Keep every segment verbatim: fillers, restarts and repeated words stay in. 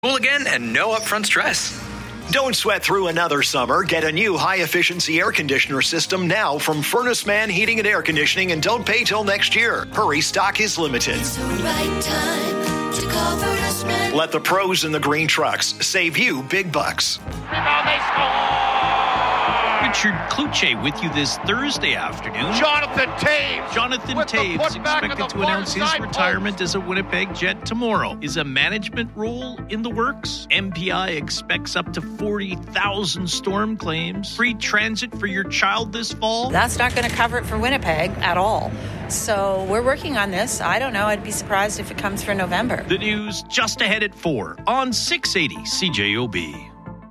Cool again and no upfront stress. Don't sweat through another summer. Get a new high-efficiency air conditioner system now from Furnace Man Heating and Air Conditioning and don't pay till next year. Hurry, stock is limited. It's the right time to call Furnace Man. Let the pros in the green trucks save you big bucks. Rebound, they score! Richard Kluche with you this Thursday afternoon. Jonathan Toews. Jonathan Toews expected to announce his retirement post. as a Winnipeg Jet tomorrow. Is a management role in the works? M P I expects up to forty thousand storm claims. Free transit for your child this fall? That's not going to cover it for Winnipeg at all. So we're working on this. I don't know. I'd be surprised if it comes for November. The news just ahead at four on six eighty C J O B.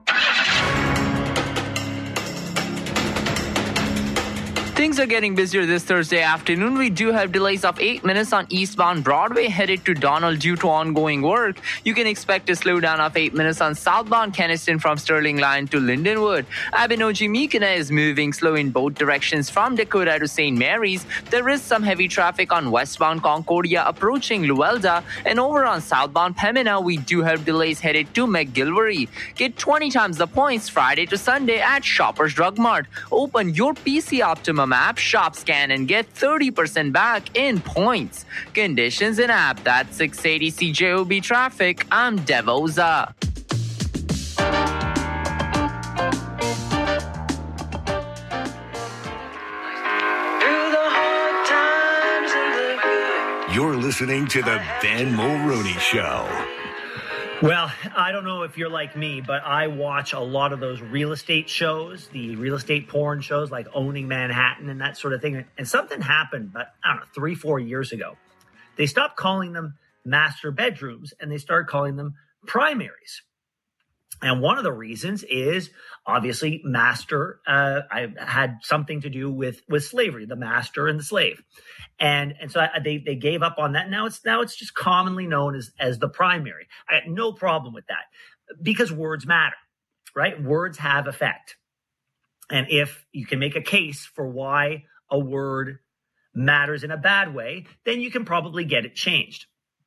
Things are getting busier this Thursday afternoon. We do have delays of eight minutes on eastbound Broadway headed to Donald due to ongoing work. You can expect a slowdown of eight minutes on southbound Kenniston from Sterling Line to Lindenwood. Abinogi-Meekina is moving slow in both directions from Dakota to Saint Mary's. There is some heavy traffic on westbound Concordia approaching Luelda. And over on southbound Pembina, we do have delays headed to McGilvery. Get twenty times the points Friday to Sunday at Shoppers Drug Mart. Open your P C Optimum app, shop, scan, and get thirty percent back in points. Conditions in app. That's six eighty C J O B traffic. I'm Devoza. You're listening to the Ben Mulroney Show. Well, I don't know if you're like me, but I watch a lot of those real estate shows, the real estate porn shows like Owning Manhattan and that sort of thing. And something happened, but I don't know, three, four years ago. They stopped calling them master bedrooms and they started calling them primaries. And one of the reasons is obviously master uh, I had something to do with, with slavery, the master and the slave. And and so I, they they gave up on that. Now it's now it's just commonly known as, as the primary. I had no problem with that because words matter, right? Words have effect. And if you can make a case for why a word matters in a bad way, then you can probably get it changed.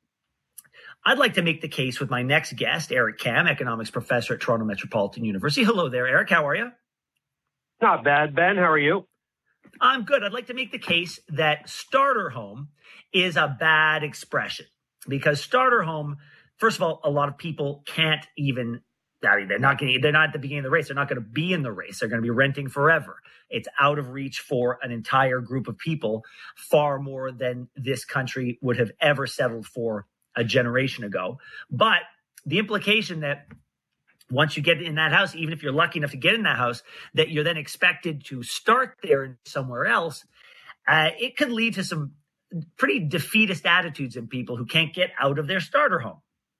I'd like to make the case with my next guest, Eric Kam, economics professor at Toronto Metropolitan University. Hello there, Eric. How are you? Not bad, Ben. How are you? I'm good. I'd like to make the case that starter home is a bad expression because starter home, first of all, a lot of people can't even, I mean, they're not getting, they're not at the beginning of the race. They're not going to be in the race. They're going to be renting forever. It's out of reach for an entire group of people, far more than this country would have ever settled for a generation ago. But the implication that once you get in that house, even if you're lucky enough to get in that house, that you're then expected to start there somewhere else, uh, it could lead to some pretty defeatist attitudes in people who can't get out of their starter home.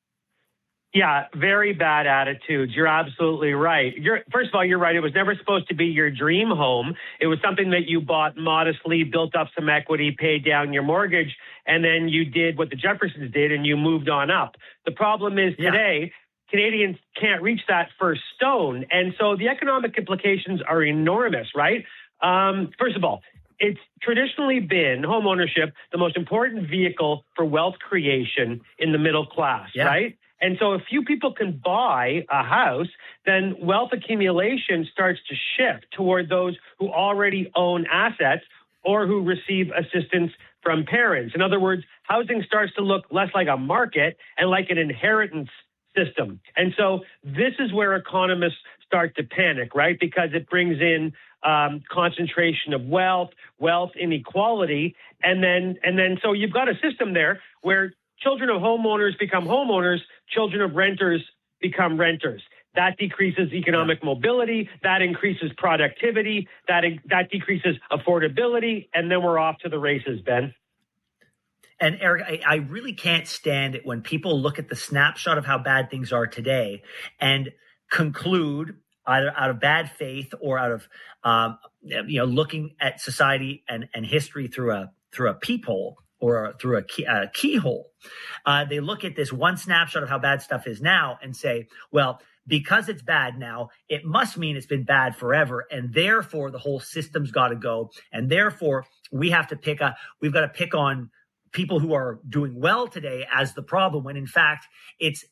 Yeah, very bad attitudes. You're absolutely right. You're, first of all, you're right. It was never supposed to be your dream home. It was something that you bought modestly, built up some equity, paid down your mortgage, and then you did what the Jeffersons did and you moved on up. The problem is today, yeah. Canadians can't reach that first stone. And so the economic implications are enormous, right? Um, first of all, it's traditionally been home ownership, the most important vehicle for wealth creation in the middle class, yeah. right? And so if few people can buy a house, then wealth accumulation starts to shift toward those who already own assets or who receive assistance from parents. In other words, housing starts to look less like a market and like an inheritance system. And so this is where economists start to panic, right? Because it brings in um, concentration of wealth, wealth inequality. And then, and then so you've got a system there where children of homeowners become homeowners, children of renters become renters. That decreases economic mobility, that increases productivity, that that decreases affordability, and then we're off to the races, Ben. And Eric, I, I really can't stand it when people look at the snapshot of how bad things are today and conclude either out of bad faith or out of um, you know looking at society and, and history through a through a peephole or through a, key, a keyhole. Uh, they look at this one snapshot of how bad stuff is now and say, well, because it's bad now, it must mean it's been bad forever. And therefore, the whole system's got to go. And therefore, we have to pick a, we've got to pick on people who are doing well today as the problem, when in fact, it's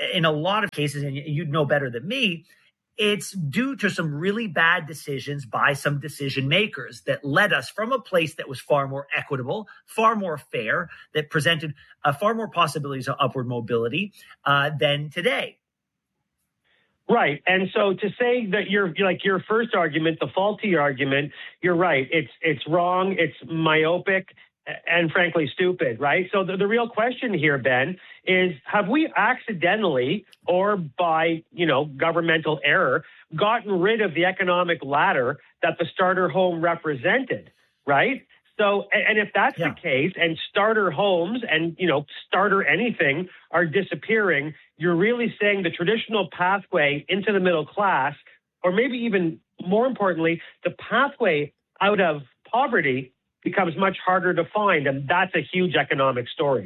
in a lot of cases, and you'd know better than me, it's due to some really bad decisions by some decision makers that led us from a place that was far more equitable, far more fair, that presented uh, far more possibilities of upward mobility uh, than today. Right. And so to say that you're like your first argument, the faulty argument, you're right. It's it's wrong. It's myopic and frankly stupid. Right. So the, the real question here, Ben, is have we accidentally or by, you know, governmental error gotten rid of the economic ladder that the starter home represented? Right. So, and if that's yeah. the case, and starter homes and, you know, starter anything are disappearing, you're really saying the traditional pathway into the middle class, or maybe even more importantly, the pathway out of poverty becomes much harder to find. And that's a huge economic story.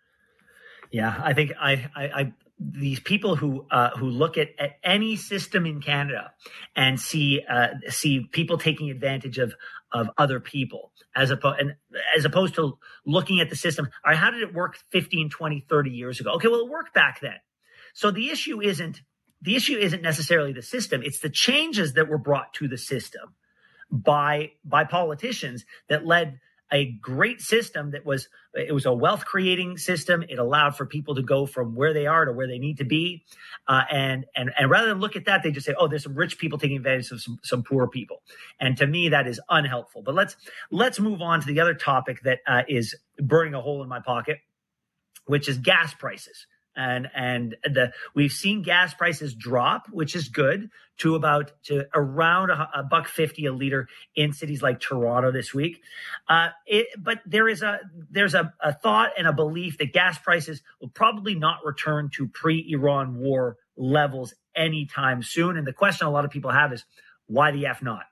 Yeah, I think I, I, I these people who uh, who look at, at any system in Canada and see uh, see people taking advantage of of other people as opposed and as opposed to looking at the system. All right, how did it work fifteen, twenty, thirty years ago? Okay, well, it worked back then. So the issue isn't the issue isn't necessarily the system. It's the changes that were brought to the system by by politicians that led a great system that was, it was a wealth creating system. It allowed for people to go from where they are to where they need to be. Uh, and, and, and rather than look at that, they just say, oh, there's some rich people taking advantage of some, some poor people. And to me, that is unhelpful. But let's, let's move on to the other topic that uh, is burning a hole in my pocket, which is gas prices. And and the we've seen gas prices drop, which is good, to about to around a, a buck fifty a liter in cities like Toronto this week. Uh, it, but there is a there's a, a thought and a belief that gas prices will probably not return to pre-Iran war levels anytime soon. And the question a lot of people have is, why the F not?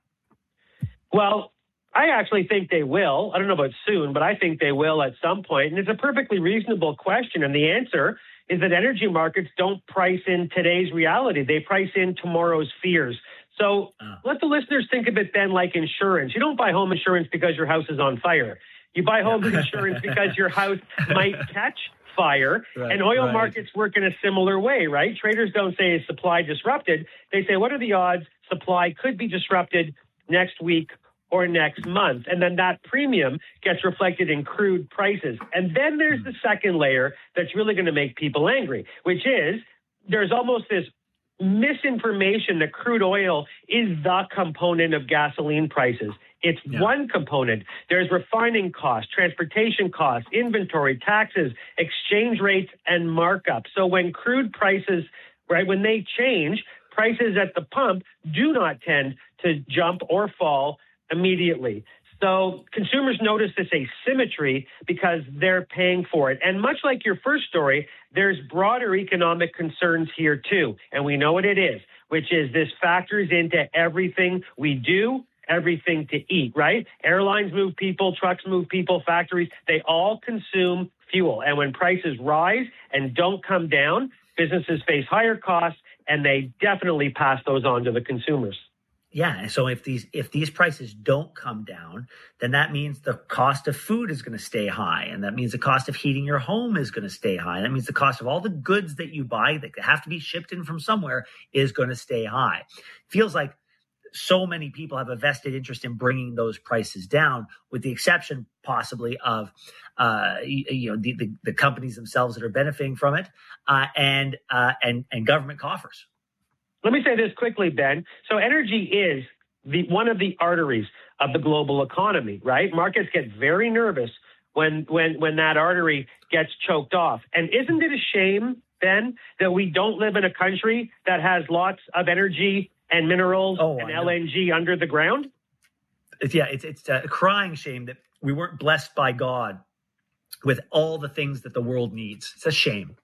Well, I actually think they will. I don't know about soon, but I think they will at some point. And it's a perfectly reasonable question. And the answer is that energy markets don't price in today's reality. They price in tomorrow's fears. So uh. let the listeners think of it then like insurance. You don't buy home insurance because your house is on fire. You buy home insurance because your house might catch fire. Right, and oil right. markets work in a similar way, right? Traders don't say is supply disrupted. They say, what are the odds supply could be disrupted next week or next month? And then that premium gets reflected in crude prices. And then there's the second layer that's really going to make people angry, which is there's almost this misinformation that crude oil is the component of gasoline prices. It's yeah. one component. There's refining costs, transportation costs, inventory, taxes, exchange rates, and markup. So when crude prices, right, when they change, prices at the pump do not tend to jump or fall immediately. So consumers notice this asymmetry because they're paying for it. And much like your first story, there's broader economic concerns here too. And we know what it is, which is this factors into everything we do, everything to eat, right? Airlines move people, trucks move people, factories, they all consume fuel. And when prices rise and don't come down, businesses face higher costs, and they definitely pass those on to the consumers. Yeah. So if these if these prices don't come down, then that means the cost of food is going to stay high. And that means the cost of heating your home is going to stay high. That means the cost of all the goods that you buy that have to be shipped in from somewhere is going to stay high. Feels like so many people have a vested interest in bringing those prices down, with the exception possibly of uh, you, you know the, the, the companies themselves that are benefiting from it uh, and uh, and and government coffers. Let me say this quickly, Ben. So energy is the one of the arteries of the global economy, right? Markets get very nervous when when when that artery gets choked off. And isn't it a shame, Ben, that we don't live in a country that has lots of energy and minerals oh, and L N G under the ground? It's, yeah, it's it's a crying shame that we weren't blessed by God with all the things that the world needs. It's a shame.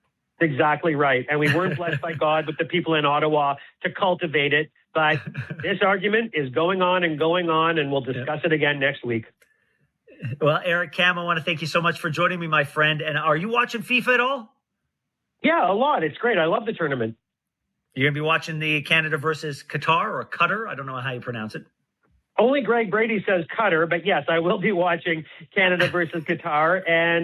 Exactly right. And we weren't blessed by God with the people in Ottawa to cultivate it. But this argument is going on and going on, and we'll discuss yeah. it again next week. Well, Eric Kam, I want to thank you so much for joining me, my friend. And are you watching FIFA at all? Yeah, a lot. It's great. I love the tournament. You're going to be watching the Canada versus Qatar or Qatar. I don't know how you pronounce it. Only Greg Brady says Qatar, but yes, I will be watching Canada versus Qatar. And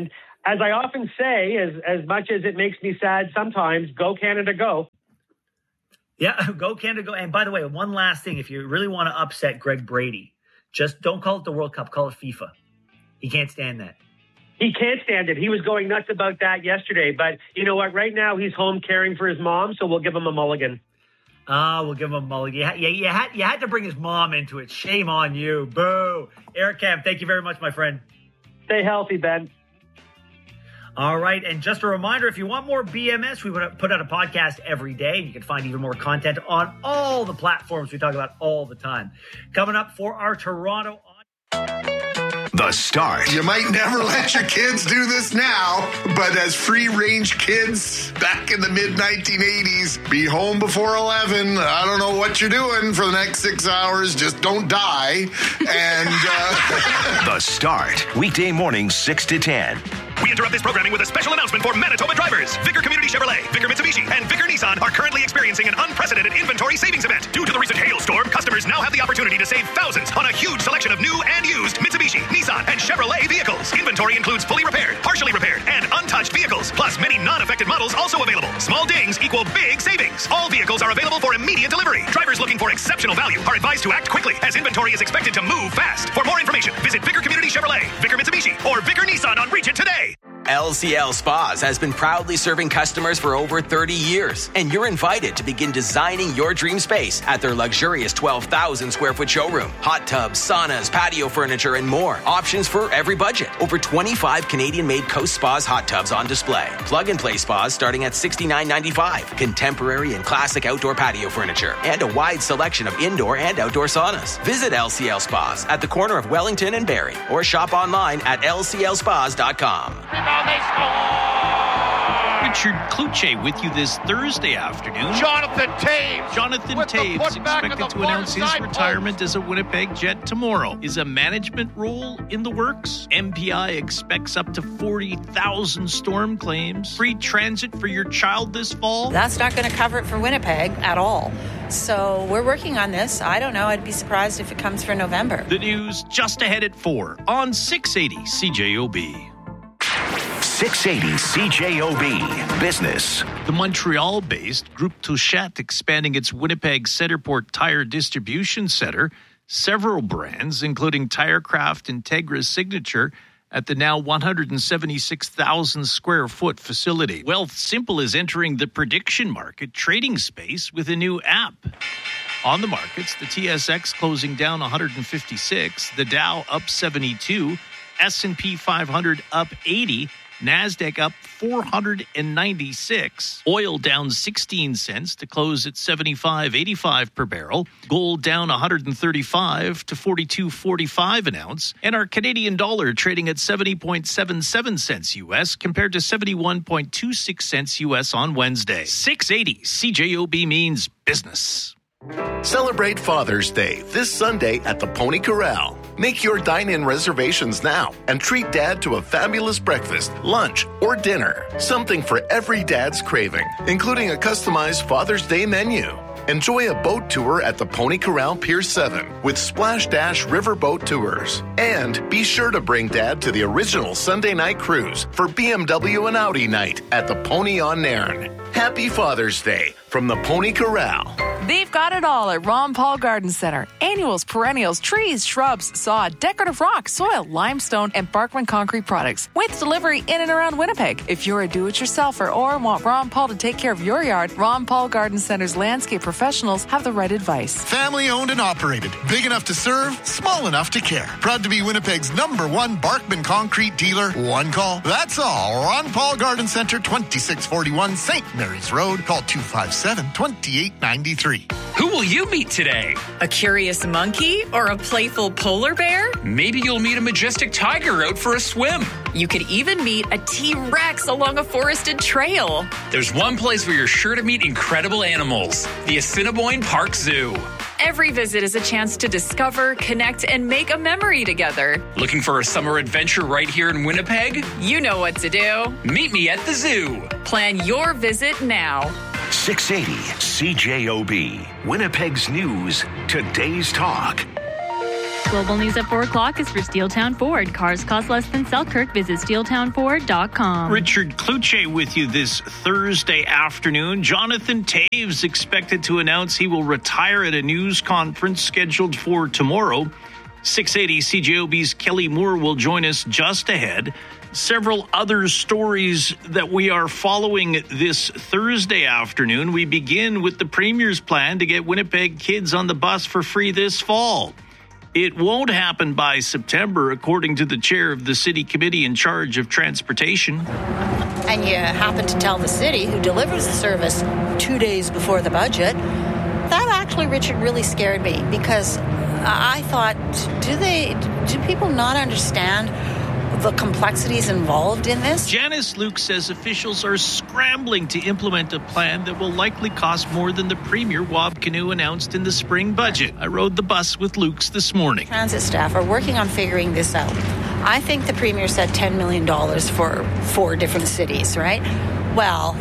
as I often say, as, as much as it makes me sad sometimes, go Canada, go. Yeah, go Canada, go. And by the way, one last thing. If you really want to upset Greg Brady, just don't call it the World Cup. Call it FIFA. He can't stand that. He can't stand it. He was going nuts about that yesterday. But you know what? Right now, he's home caring for his mom, so we'll give him a mulligan. Ah, uh, we'll give him a mulligan. You, ha- you, you, had, you had to bring his mom into it. Shame on you. Boo. Eric Camp, thank you very much, my friend. Stay healthy, Ben. All right. And just a reminder, if you want more B M S, we put out a podcast every day. You can find even more content on all the platforms we talk about all the time. Coming up for our Toronto The Start. You might never let your kids do this now, but as free-range kids back in the mid nineteen eighties, be home before eleven. I don't know what you're doing for the next six hours. Just don't die. And uh... The Start. Weekday mornings, six to ten. We interrupt this programming with a special announcement for Manitoba drivers. Vicar Community Chevrolet, Vicar Mitsubishi, and Vicar Nissan are currently experiencing an unprecedented inventory savings event. Due to the recent hailstorm, customers now have the opportunity to save thousands on a huge selection of new and used Mitsubishi, Nissan, and Chevrolet vehicles. Inventory includes fully repaired, partially repaired, and untouched vehicles, plus many non-affected models also available. Small dings equal big savings. All vehicles are available for immediate delivery. Drivers looking for exceptional value are advised to act quickly, as inventory is expected to move fast. For more information, visit Vicar Community Chevrolet, Vicar Mitsubishi, or Vicar Nissan on Regent today. L C L Spas has been proudly serving customers for over thirty years, and you're invited to begin designing your dream space at their luxurious twelve thousand square foot showroom. Hot tubs, saunas, patio furniture, and more. Options for every budget. Over twenty-five Canadian-made Coast Spas hot tubs on display. Plug-and-play spas starting at sixty-nine ninety-five. Contemporary and classic outdoor patio furniture, and a wide selection of indoor and outdoor saunas. Visit L C L Spas at the corner of Wellington and Barrie, or shop online at L C L spas dot com. Richard Kluche with you this Thursday afternoon. Jonathan Toews. Jonathan Toews expected to announce his retirement as a Winnipeg Jet tomorrow. Is a management role in the works? M P I expects up to forty thousand storm claims. Free transit for your child this fall? That's not going to cover it for Winnipeg at all. So we're working on this. I don't know. I'd be surprised if it comes for November. The news just ahead at four on six eighty C J O B. six eighty C J O B Business. The Montreal-based Groupe Touchette expanding its Winnipeg Centerport Tire Distribution Center. Several brands, including Tirecraft and Tegra Signature, at the now one hundred seventy-six thousand square foot facility. Wealthsimple is entering the prediction market trading space with a new app. On the markets, the T S X closing down one hundred fifty-six, the Dow up seventy-two, S and P five hundred up eighty, NASDAQ up four hundred ninety-six. Oil down sixteen cents to close at seventy-five eighty-five per barrel. Gold down one hundred thirty-five to forty-two forty-five an ounce. And our Canadian dollar trading at seventy point seven seven cents U S compared to seventy-one point two six cents U S on Wednesday. six eighty C J O B means business. Celebrate Father's Day this Sunday at the Pony Corral. Make your dine-in reservations now and treat Dad to a fabulous breakfast, lunch, or dinner. Something for every dad's craving, including a customized Father's Day menu. Enjoy a boat tour at the Pony Corral Pier seven with Splash Dash Riverboat Tours. And be sure to bring Dad to the original Sunday night cruise for B M W and Audi night at the Pony on Nairn. Happy Father's Day from the Pony Corral. They've got it all at Ron Paul Garden Center. Annuals, perennials, trees, shrubs, sod, decorative rock, soil, limestone, and Barkman concrete products with delivery in and around Winnipeg. If you're a do-it-yourselfer or want Ron Paul to take care of your yard, Ron Paul Garden Center's landscape professionals have the right advice. Family owned and operated. Big enough to serve, small enough to care. Proud to be Winnipeg's number one Barkman concrete dealer. One call. That's all. Ron Paul Garden Center, twenty-six forty-one Saint Mary's Road. Call two five seven, two eight nine three. Who will you meet today? A curious monkey or a playful polar bear? Maybe you'll meet a majestic tiger out for a swim. You could even meet a T-Rex along a forested trail. There's one place where you're sure to meet incredible animals, the Assiniboine Park Zoo. Every visit is a chance to discover, connect, and make a memory together. Looking for a summer adventure right here in Winnipeg? You know what to do. Meet me at the zoo. Plan your visit now. six eighty C J O B, Winnipeg's news, today's talk. Global News at four o'clock is for Steeltown Ford. Cars cost less than Selkirk. Visit steel town ford dot com. Richard Kluche with you this Thursday afternoon. Jonathan Toews expected to announce he will retire at a news conference scheduled for tomorrow. six eighty C J O B's Kelly Moore will join us just ahead. Several other stories that we are following this Thursday afternoon. We begin with the Premier's plan to get Winnipeg kids on the bus for free this fall. It won't happen by September, according to the chair of the city committee in charge of transportation. And you happen to tell the city, who delivers the service two days before the budget. That actually, Richard, really scared me, because I thought, do they, do people not understand the complexities involved in this? Janice Luke says officials are scrambling to implement a plan that will likely cost more than the Premier Wab Kinew announced in the spring budget. I rode the bus with Luke's this morning. Transit staff are working on figuring this out. I think the Premier said ten million dollars for four different cities, right? Well,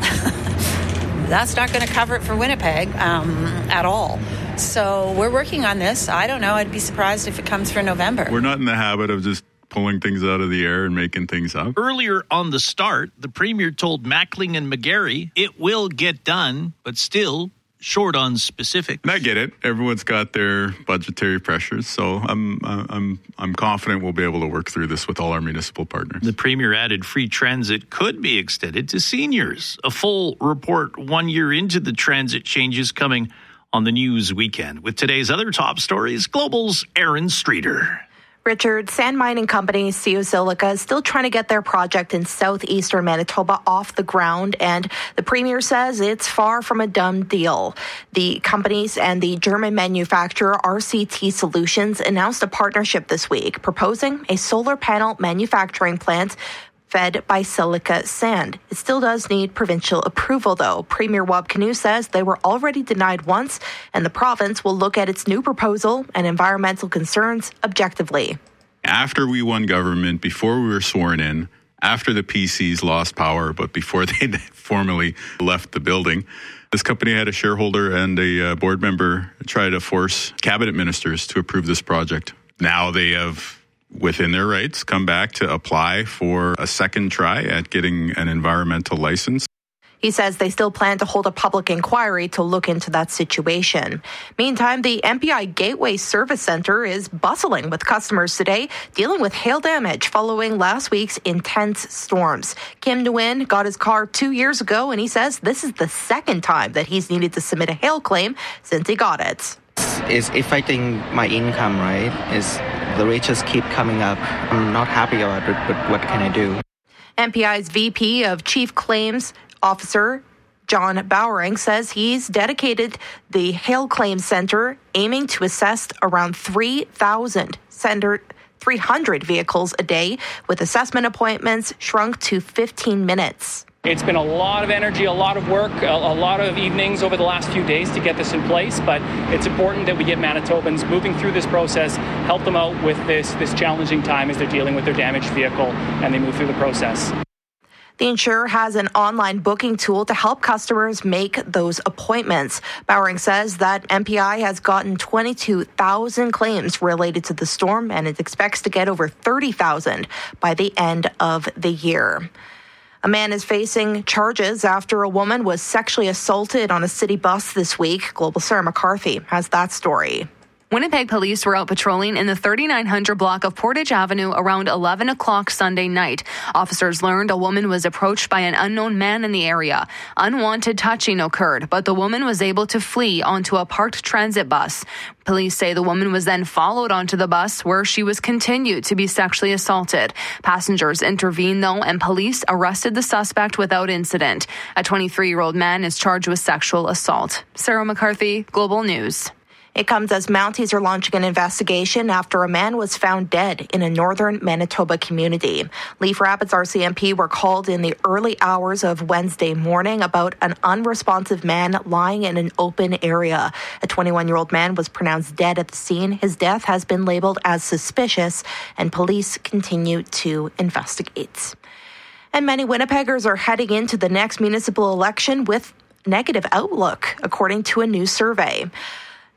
that's not going to cover it for Winnipeg um, at all. So we're working on this. I don't know. I'd be surprised if it comes for November. We're not in the habit of just pulling things out of the air and making things up. Earlier on the start, the Premier told Mackling and McGarry it will get done, but still short on specifics. And I get it. Everyone's got their budgetary pressures, so I'm I'm I'm confident we'll be able to work through this with all our municipal partners. The Premier added free transit could be extended to seniors. A full report one year into the transit changes coming on the news weekend. With today's other top stories, Global's Aaron Streeter. Richard, sand mining company C O Silica is still trying to get their project in southeastern Manitoba off the ground, and the Premier says it's far from a done deal. The companies and the German manufacturer R C T Solutions announced a partnership this week, proposing a solar panel manufacturing plant fed by silica sand. It still does need provincial approval, though. Premier Wab Kinew says they were already denied once, and the province will look at its new proposal and environmental concerns objectively. After we won government, before we were sworn in, after the P Cs lost power, but before they formally left the building, this company had a shareholder and a board member try to force cabinet ministers to approve this project. Now they have, within their rights, come back to apply for a second try at getting an environmental license. He says they still plan to hold a public inquiry to look into that situation. Meantime, the M P I Gateway Service Center is bustling with customers today, dealing with hail damage following last week's intense storms. Kim Nguyen got his car two years ago, and he says this is the second time that he's needed to submit a hail claim since he got it. It's affecting my income, right? It's, the rates just keep coming up. I'm not happy about it, but what can I do? M P I's V P of Chief Claims Officer John Bowering says he's dedicated the Hail Claims Center, aiming to assess around three thousand three hundred vehicles a day, with assessment appointments shrunk to fifteen minutes. It's been a lot of energy, a lot of work, a, a lot of evenings over the last few days to get this in place, but it's important that we get Manitobans moving through this process, help them out with this, this challenging time as they're dealing with their damaged vehicle and they move through the process. The insurer has an online booking tool to help customers make those appointments. Bowering says that M P I has gotten twenty-two thousand claims related to the storm, and it expects to get over thirty thousand by the end of the year. A man is facing charges after a woman was sexually assaulted on a city bus this week. Global Sarah McCarthy has that story. Winnipeg police were out patrolling in the thirty-nine hundred block of Portage Avenue around eleven o'clock Sunday night. Officers learned a woman was approached by an unknown man in the area. Unwanted touching occurred, but the woman was able to flee onto a parked transit bus. Police say the woman was then followed onto the bus, where she was continued to be sexually assaulted. Passengers intervened, though, and police arrested the suspect without incident. A twenty-three-year-old man is charged with sexual assault. Sarah McCarthy, Global News. It comes as Mounties are launching an investigation after a man was found dead in a northern Manitoba community. Leaf Rapids R C M P were called in the early hours of Wednesday morning about an unresponsive man lying in an open area. A twenty-one-year-old man was pronounced dead at the scene. His death has been labeled as suspicious, and police continue to investigate. And many Winnipeggers are heading into the next municipal election with negative outlook, according to a new survey.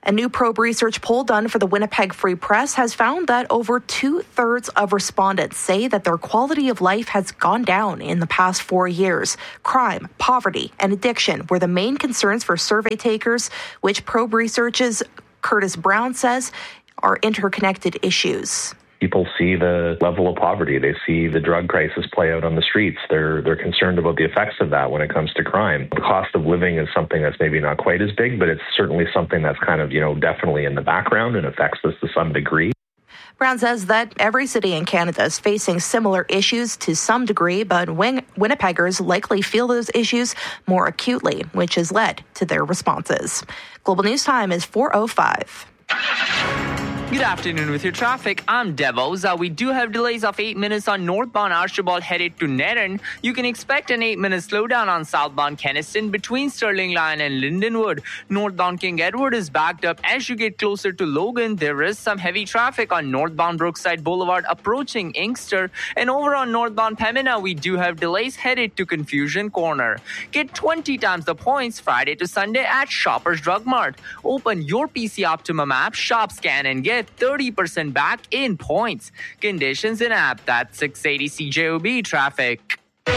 A new probe research poll done for the Winnipeg Free Press has found that over two-thirds of respondents say that their quality of life has gone down in the past four years. Crime, poverty, and addiction were the main concerns for survey takers, which probe research's Curtis Brown says are interconnected issues. People see the level of poverty. They see the drug crisis play out on the streets. They're they're concerned about the effects of that when it comes to crime. The cost of living is something that's maybe not quite as big, but it's certainly something that's kind of, you know, definitely in the background and affects us to some degree. Brown says that every city in Canada is facing similar issues to some degree, but Win- Winnipeggers likely feel those issues more acutely, which has led to their responses. Global News Time is four oh five. Good afternoon with your traffic. I'm Devos. Uh, we do have delays of eight minutes on northbound Archibald headed to Nerin. You can expect an eight minute slowdown on southbound Kenniston between Sterling Line and Lindenwood. Northbound King Edward is backed up as you get closer to Logan. There is some heavy traffic on northbound Brookside Boulevard approaching Inkster. And over on northbound Pembina, we do have delays headed to Confusion Corner. Get twenty times the points Friday to Sunday at Shoppers Drug Mart. Open your P C Optimum app, shop, scan, and get thirty percent back in points. Conditions in app. That's six eighty C J O B traffic.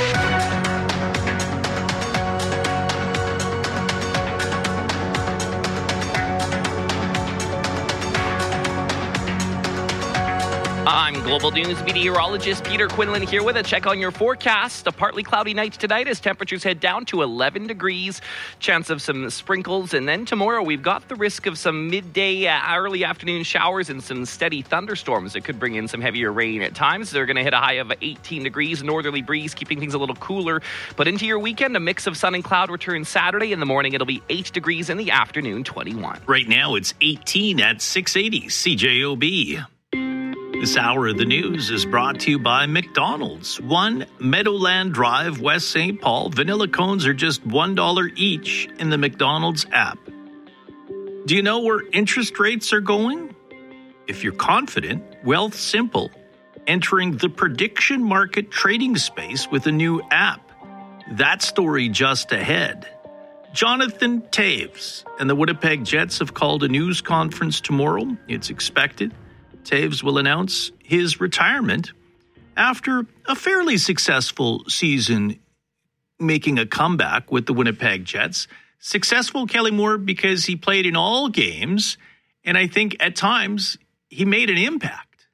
I'm Global News meteorologist Peter Quinlan here with a check on your forecast. A partly cloudy night tonight as temperatures head down to eleven degrees. Chance of some sprinkles. And then tomorrow we've got the risk of some midday, uh, early afternoon showers and some steady thunderstorms that could bring in some heavier rain at times. They're going to hit a high of eighteen degrees, northerly breeze, keeping things a little cooler. But into your weekend, a mix of sun and cloud returns Saturday. In the morning, it'll be eight degrees. In the afternoon, twenty-one. Right now, it's eighteen at six eighty C J O B. This hour of the news is brought to you by McDonald's. One Meadowland Drive, West Saint Paul. Vanilla cones are just one dollar each in the McDonald's app. Do you know where interest rates are going? If you're confident, Wealth Simple, entering the prediction market trading space with a new app. That story just ahead. Jonathan Toews and the Winnipeg Jets have called a news conference tomorrow. It's expected Toews will announce his retirement after a fairly successful season making a comeback with the Winnipeg Jets. Successful, Kelly Moore, because he played in all games, and I think at times he made an impact.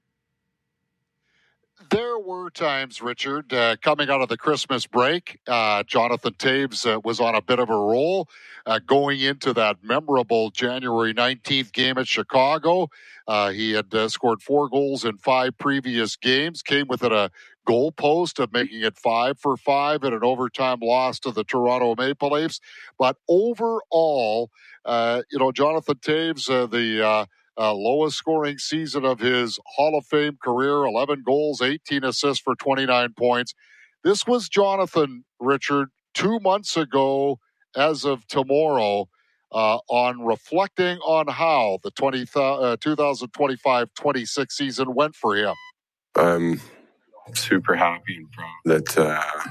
There were times, Richard, uh, coming out of the Christmas break, uh, Jonathan Toews uh, was on a bit of a roll uh, going into that memorable January nineteenth game at Chicago. Uh, he had uh, scored four goals in five previous games, came within a goal post of making it five for five in an overtime loss to the Toronto Maple Leafs. But overall, uh, you know, Jonathan Toews, uh, the uh, Uh, lowest scoring season of his Hall of Fame career, eleven goals, eighteen assists for twenty-nine points. This was Jonathan, Richard, two months ago as of tomorrow uh, on reflecting on how the twenty, uh, twenty twenty-five twenty-six season went for him. I'm super happy and proud that uh,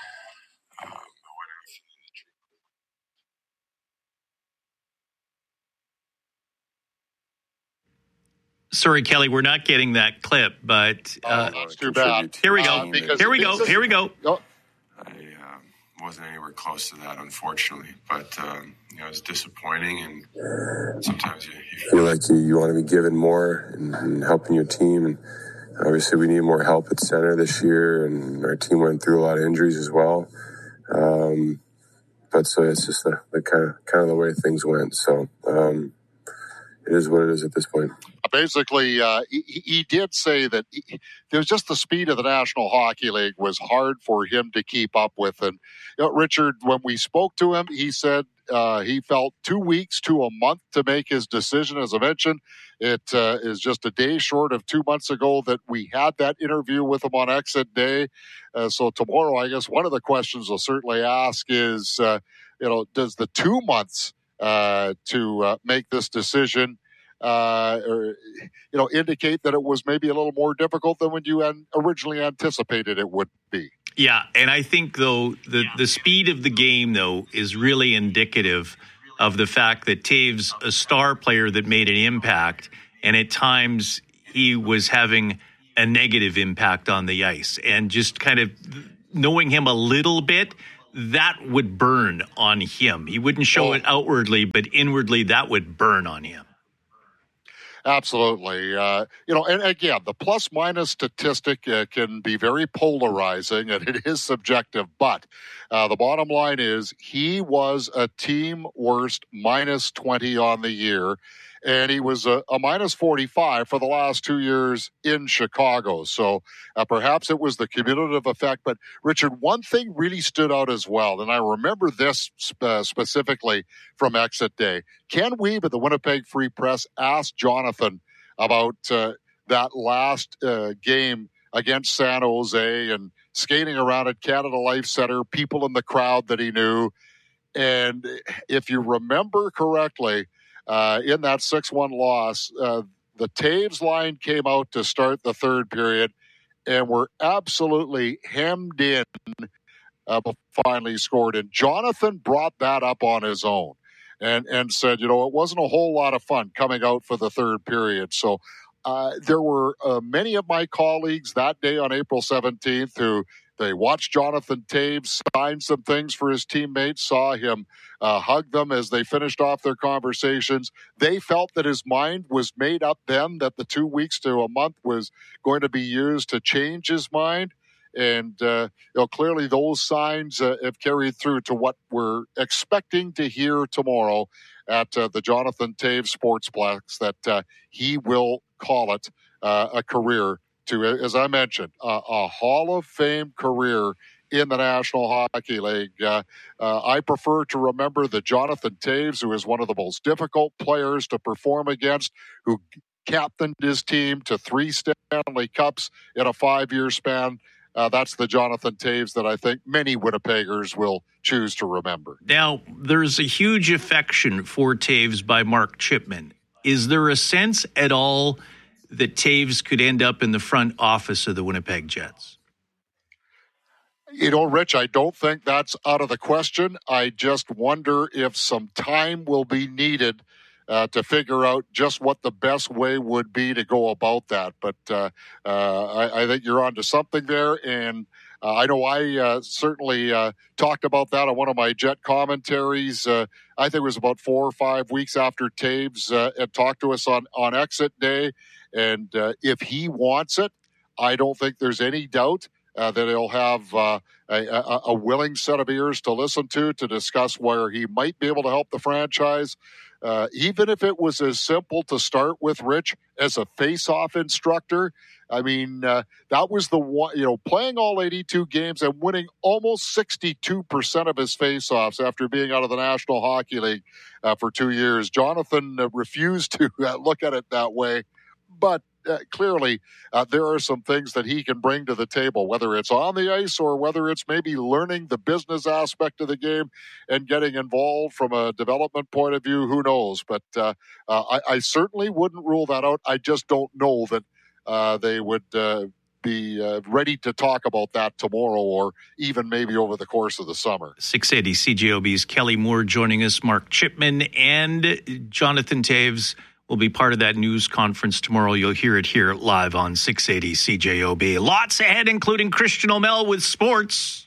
Sorry, Kelly, we're not getting that clip, but uh, oh, that's too bad. Here we go. Uh, here we go. Here we go. I uh, wasn't anywhere close to that, unfortunately. But um, you know, it's disappointing, and sometimes you, you feel like you, you want to be given more and, and helping your team. And obviously, we need more help at center this year, and our team went through a lot of injuries as well. Um, but so it's just the, the kind of kind of the way things went. So um, it is what it is at this point. Basically, uh, he, he did say that he, there was just the speed of the National Hockey League was hard for him to keep up with. And you know, Richard, when we spoke to him, he said uh, he felt two weeks to a month to make his decision. As I mentioned, it uh, is just a day short of two months ago that we had that interview with him on Exit Day. Uh, so tomorrow, I guess one of the questions we'll certainly ask is, uh, you know, does the two months uh, to uh, make this decision Uh, or, you know, indicate that it was maybe a little more difficult than when you an- originally anticipated it would be. Yeah, and I think, though, the, the speed of the game, though, is really indicative of the fact that Toews, a star player that made an impact, and at times he was having a negative impact on the ice. And just kind of knowing him a little bit, that would burn on him. He wouldn't show oh. it outwardly, but inwardly that would burn on him. Absolutely. Uh, you know, and again, the plus-minus statistic uh, can be very polarizing, and it is subjective. But uh, the bottom line is he was a team worst minus twenty on the year, and he was a, a minus forty-five for the last two years in Chicago. So uh, perhaps it was the cumulative effect. But, Richard, one thing really stood out as well, and I remember this uh, specifically from exit day. Ken Wiebe at the Winnipeg Free Press asked Jonathan about uh, that last uh, game against San Jose and skating around at Canada Life Center, people in the crowd that he knew. And if you remember correctly, uh, in that six one loss, uh, the Toews line came out to start the third period and were absolutely hemmed in uh, before finally scored. And Jonathan brought that up on his own. And and said, you know, it wasn't a whole lot of fun coming out for the third period. So uh, there were uh, many of my colleagues that day on April seventeenth who they watched Jonathan Toews sign some things for his teammates, saw him uh, hug them as they finished off their conversations. They felt that his mind was made up then, that the two weeks to a month was going to be used to change his mind. And, uh, you know, clearly those signs uh, have carried through to what we're expecting to hear tomorrow at uh, the Jonathan Toews Sportsplex, that uh, he will call it uh, a career to, as I mentioned, uh, a Hall of Fame career in the National Hockey League. Uh, uh, I prefer to remember the Jonathan Toews, who is one of the most difficult players to perform against, who captained his team to three Stanley Cups in a five-year span. Uh, that's the Jonathan Toews that I think many Winnipeggers will choose to remember. Now, there's a huge affection for Toews by Mark Chipman. Is there a sense at all that Toews could end up in the front office of the Winnipeg Jets? You know, Rich, I don't think that's out of the question. I just wonder if some time will be needed Uh, to figure out just what the best way would be to go about that. But uh, uh, I, I think you're onto something there. And uh, I know I uh, certainly uh, talked about that on one of my Jet commentaries. Uh, I think it was about four or five weeks after Toews uh, had talked to us on, on exit day. And uh, if he wants it, I don't think there's any doubt uh, that he'll have uh, a, a, a willing set of ears to listen to, to discuss where he might be able to help the franchise. Uh, even if it was as simple to start with, Rich, as a face-off instructor. I mean, uh, that was the one, you know, playing all eighty-two games and winning almost sixty-two percent of his face-offs after being out of the National Hockey League uh, for two years. Jonathan uh, refused to uh, look at it that way, but Uh, clearly, uh, there are some things that he can bring to the table, whether it's on the ice or whether it's maybe learning the business aspect of the game and getting involved from a development point of view. Who knows? But uh, uh, I, I certainly wouldn't rule that out. I just don't know that uh, they would uh, be uh, ready to talk about that tomorrow or even maybe over the course of the summer. six eighty C J O B's Kelly Moore joining us, Mark Chipman, and Jonathan Toews will be part of that news conference tomorrow. You'll hear it here live on six eighty C J O B. Lots ahead, including Christian O'Mell with sports.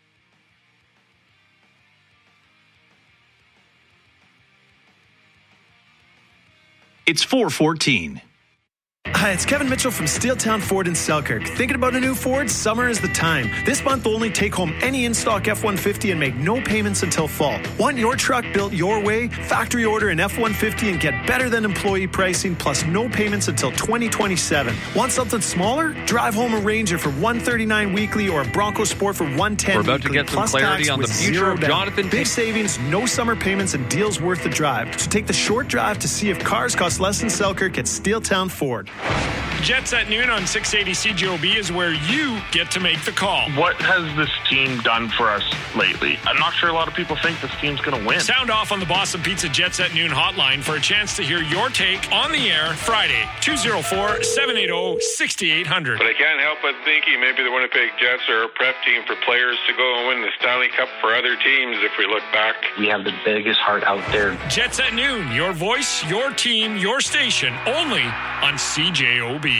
It's four fourteen. Hi, it's Kevin Mitchell from Steeltown Ford in Selkirk. Thinking about a new Ford? Summer is the time. This month, only take home any in-stock F one fifty and make no payments until fall. Want your truck built your way? Factory order an F one fifty and get better than employee pricing plus no payments until twenty twenty-seven. Want something smaller? Drive home a Ranger for one thirty-nine weekly or a Bronco Sport for one ten weekly. We're about weekly, to get some clarity on the future of Jonathan. Big savings, no summer payments, and deals worth the drive. So take the short drive to see if cars cost less in Selkirk at Steeltown Ford. Jets at noon on six eighty C J O B is where you get to make the call. What has this team done for us lately? I'm not sure a lot of people think this team's going to win. Sound off on the Boston Pizza Jets at noon hotline for a chance to hear your take on the air Friday, two oh four, seven eight zero, six eight zero zero. But I can't help but thinking maybe the Winnipeg Jets are a prep team for players to go and win the Stanley Cup for other teams if we look back. We have the biggest heart out there. Jets at noon, your voice, your team, your station, only on C J O B.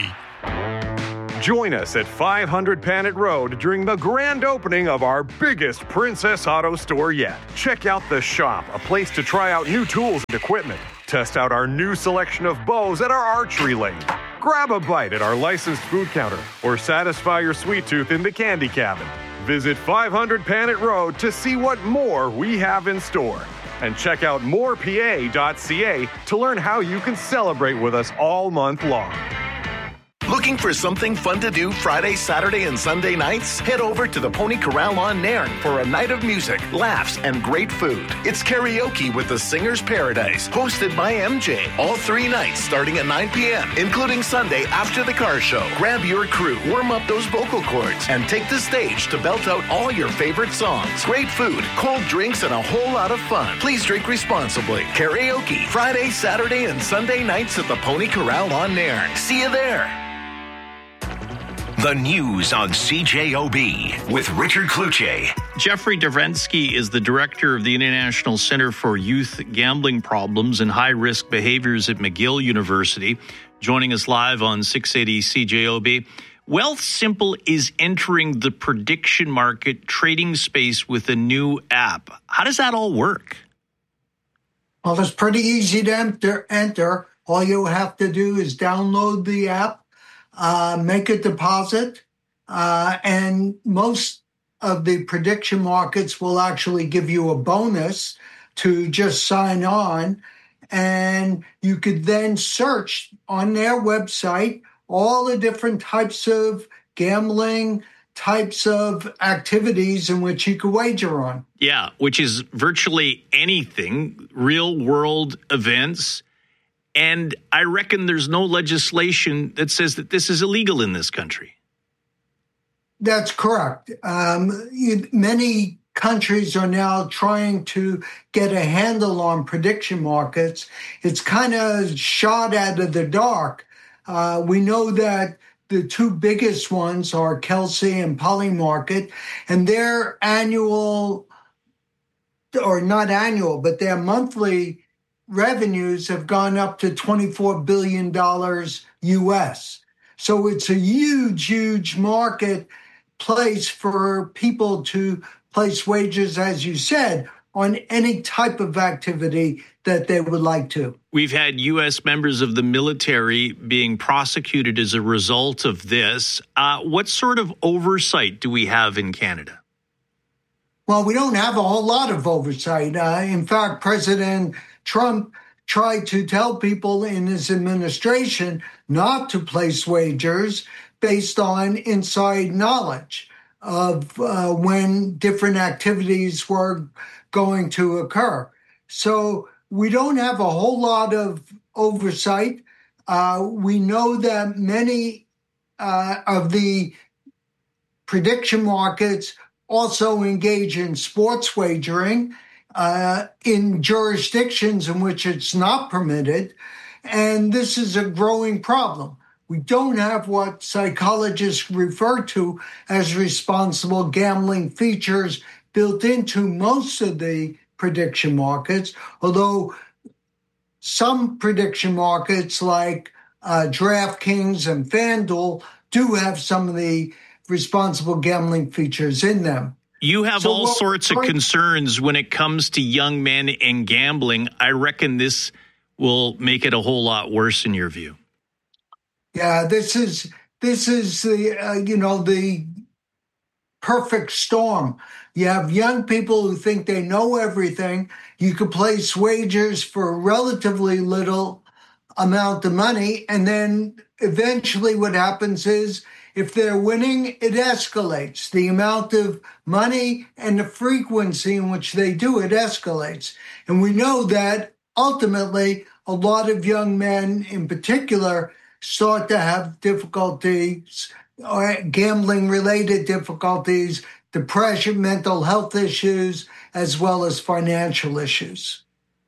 Join us at five hundred Panet Road during the grand opening of our biggest Princess Auto store yet. Check out The Shop, a place to try out new tools and equipment. Test out our new selection of bows at our archery lane. Grab a bite at our licensed food counter or satisfy your sweet tooth in the candy cabin. Visit five hundred Panet Road to see what more we have in store. And check out more P A dot C A to learn how you can celebrate with us all month long. Looking for something fun to do Friday, Saturday, and Sunday nights? Head over to the Pony Corral on Nairn for a night of music, laughs, and great food. It's karaoke with the Singer's Paradise, hosted by M J. All three nights starting at nine p.m., including Sunday after the car show. Grab your crew, warm up those vocal cords, and take the stage to belt out all your favorite songs. Great food, cold drinks, and a whole lot of fun. Please drink responsibly. Karaoke, Friday, Saturday, and Sunday nights at the Pony Corral on Nairn. See you there. The news on C J O B with Richard Kluche. Jeffrey Davrensky is the director of the International Center for Youth Gambling Problems and High-Risk Behaviors at McGill University, joining us live on six eighty C J O B. Wealthsimple is entering the prediction market trading space with a new app. How does that all work? Well, it's pretty easy to enter. enter. All you have to do is download the app, Uh, make a deposit, uh, and most of the prediction markets will actually give you a bonus to just sign on. And you could then search on their website all the different types of gambling, types of activities in which you could wager on. Yeah, which is virtually anything, real world events. And I reckon there's no legislation that says that this is illegal in this country. That's correct. Um, you, many countries are now trying to get a handle on prediction markets. It's kind of shot out of the dark. Uh, we know that the two biggest ones are Kelsey and Polymarket, and their annual, or not annual, but their monthly revenues have gone up to twenty-four billion dollars U S. So it's a huge, huge marketplace for people to place wagers, as you said, on any type of activity that they would like to. We've had U S members of the military being prosecuted as a result of this. Uh, what sort of oversight do we have in Canada? Well, we don't have a whole lot of oversight. Uh, in fact, President Trump tried to tell people in his administration not to place wagers based on inside knowledge of uh, when different activities were going to occur. So we don't have a whole lot of oversight. Uh, we know that many uh, of the prediction markets also engage in sports wagering uh, in jurisdictions in which it's not permitted. And this is a growing problem. We don't have what psychologists refer to as responsible gambling features built into most of the prediction markets, although some prediction markets like uh, DraftKings and FanDuel do have some of the responsible gambling features in them. You have so, all well, sorts of concerns when it comes to young men and gambling. I reckon this will make it a whole lot worse in your view. Yeah, this is this is the uh, you know the perfect storm. You have young people who think they know everything. You could place wagers for relatively little amount of money, and then eventually what happens is if they're winning, it escalates. The amount of money and the frequency in which they do it escalates. And we know that ultimately a lot of young men in particular start to have difficulties, or gambling-related difficulties, depression, mental health issues, as well as financial issues.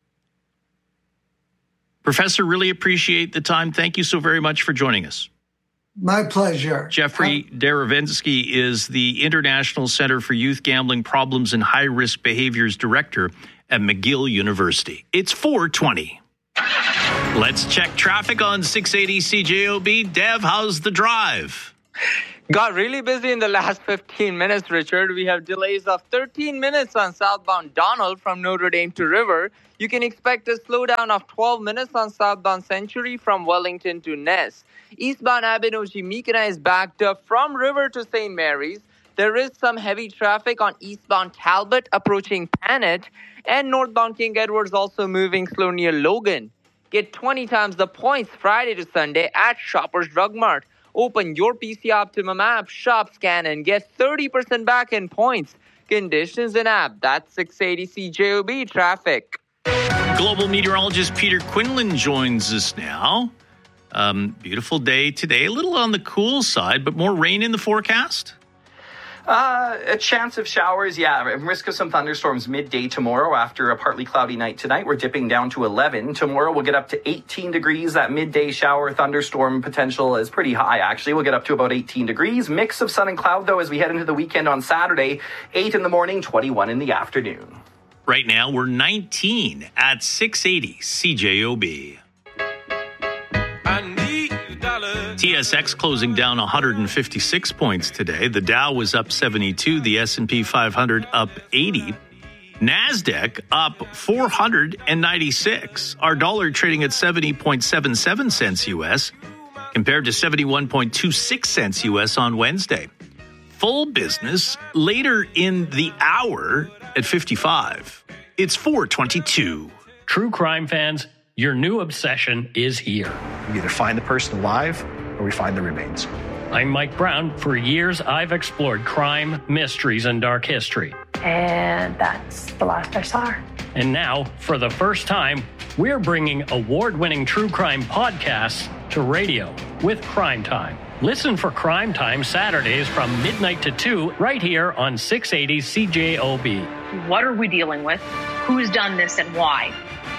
Professor, really appreciate the time. Thank you so very much for joining us. My pleasure. Jeffrey Derevensky is the International Center for Youth Gambling Problems and High-Risk Behaviors Director at McGill University. It's four twenty. Let's check traffic on six eighty C J O B. Dev, how's the drive? Got really busy in the last fifteen minutes, Richard. We have delays of thirteen minutes on southbound Donald from Notre Dame to River. You can expect a slowdown of twelve minutes on southbound Century from Wellington to Ness. Eastbound Abenoji-Meekina is backed up from River to Saint Mary's. There is some heavy traffic on eastbound Talbot approaching Panet, and northbound King Edward's also moving slow near Logan. Get twenty times the points Friday to Sunday at Shoppers Drug Mart. Open your P C Optimum app, shop, scan, and get thirty percent back in points. Conditions in app. That's six eighty C J O B traffic. Global meteorologist Peter Quinlan joins us now. Um, beautiful day today. A little on the cool side, but more rain in the forecast? Uh, a chance of showers, yeah. Risk of some thunderstorms midday tomorrow after a partly cloudy night tonight. We're dipping down to eleven. Tomorrow we'll get up to eighteen degrees. That midday shower thunderstorm potential is pretty high, actually. We'll get up to about eighteen degrees. Mix of sun and cloud, though, as we head into the weekend on Saturday. eight in the morning, twenty-one in the afternoon. Right now, we're nineteen at six eighty C J O B. T S X closing down one hundred fifty-six points today. The Dow was up seventy-two. The S and P five hundred up eighty. NASDAQ up four hundred ninety-six. Our dollar trading at seventy point seven seven cents U S compared to seventy-one point two six cents U S on Wednesday. Full business later in the hour at fifty-five. It's four twenty-two. True crime fans, your new obsession is here. We either find the person alive or we find the remains. I'm Mike Brown. For years, I've explored crime, mysteries, and dark history. And that's the last I saw her. And now, for the first time, we're bringing award-winning true crime podcasts to radio with Crime Time. Listen for Crime Time Saturdays from midnight to two right here on six eighty C J O B. What are we dealing with? Who's done this and why?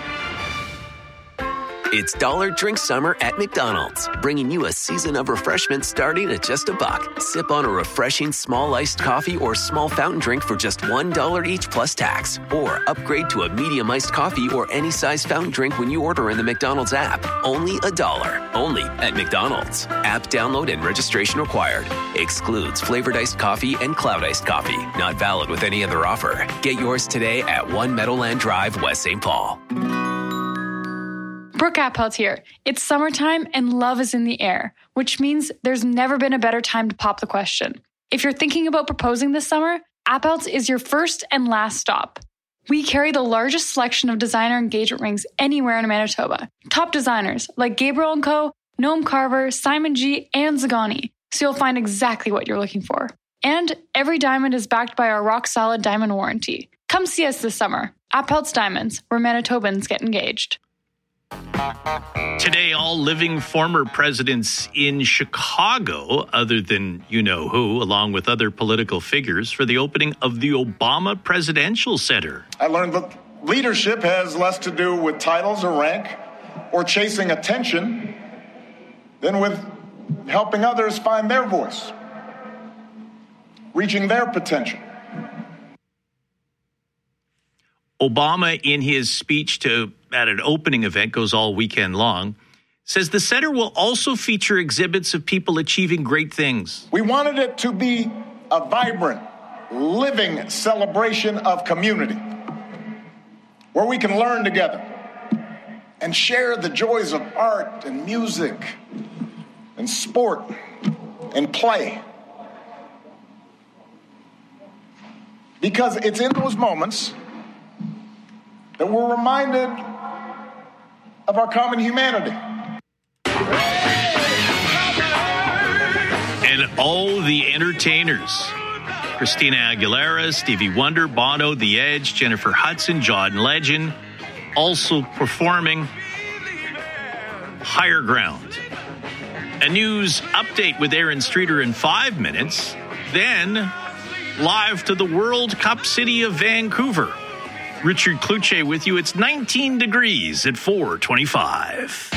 It's Dollar Drink Summer at McDonald's, bringing you a season of refreshment starting at just a buck. Sip on a refreshing small iced coffee or small fountain drink for just one dollar each plus tax. Or upgrade to a medium iced coffee or any size fountain drink when you order in the McDonald's app. Only a dollar. Only at McDonald's. App download and registration required. Excludes flavored iced coffee and cloud iced coffee. Not valid with any other offer. Get yours today at One Meadowland Drive, West Saint Paul. Brooke Appelt here. It's summertime and love is in the air, which means there's never been a better time to pop the question. If you're thinking about proposing this summer, Appelt's is your first and last stop. We carry the largest selection of designer engagement rings anywhere in Manitoba. Top designers like Gabriel and Co., Noam Carver, Simon G., and Zagani, so you'll find exactly what you're looking for. And every diamond is backed by our rock-solid diamond warranty. Come see us this summer. Appelt's Diamonds, where Manitobans get engaged. Today, all living former presidents in Chicago, other than you-know-who, along with other political figures, for the opening of the Obama Presidential Center. I learned that leadership has less to do with titles or rank or chasing attention than with helping others find their voice, reaching their potential. Obama, in his speech to at an opening event, goes all weekend long, says the center will also feature exhibits of people achieving great things. We wanted it to be a vibrant, living celebration of community where we can learn together and share the joys of art and music and sport and play. Because it's in those moments that we're reminded of our common humanity. And all the entertainers, Christina Aguilera, Stevie Wonder, Bono, The Edge, Jennifer Hudson, John Legend, also performing Higher Ground. A news update with Aaron Streeter in five minutes. Then, live to the World Cup city of Vancouver. Richard Kluche with you. It's nineteen degrees at four twenty-five.